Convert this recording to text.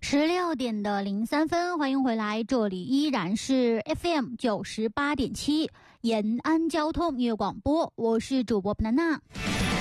16:03，欢迎回来，这里依然是 FM 98.7延安交通音乐广播，我是主播 banana。